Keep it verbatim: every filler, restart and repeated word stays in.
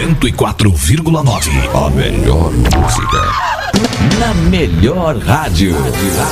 cento e quatro vírgula nove. A melhor música. Na melhor rádio.